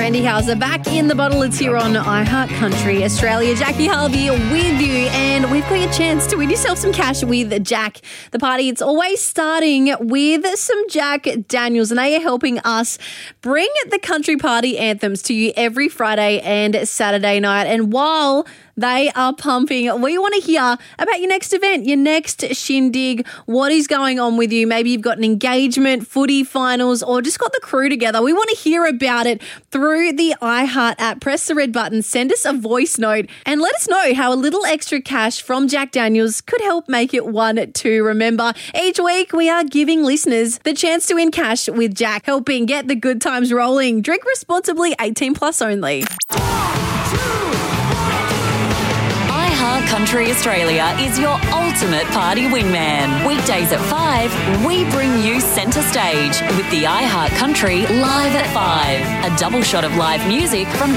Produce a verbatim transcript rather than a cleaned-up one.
Randy Houser back in the bottle. It's here on iHeart Country Australia. Jackie Harvey with you, and we've got your chance to win yourself some cash with Jack. The party, it's always starting with some Jack Daniels, and they are helping us bring the country party anthems to you every Friday and Saturday night. And while they are pumping, we want to hear about your next event, your next shindig. What is going on with you? Maybe you've got an engagement, footy finals, or just got the crew together. We want to hear about it through the iHeart app. Press the red button, send us a voice note, and let us know how a little extra cash from Jack Daniels could help make it one to remember. Each week, we are giving listeners the chance to win cash with Jack, helping get the good times rolling. Drink responsibly, eighteen plus only. iHeart Country Australia is your ultimate party wingman. Weekdays at five, we bring you centre stage with the iHeart Country Live at five. A double shot of live music from the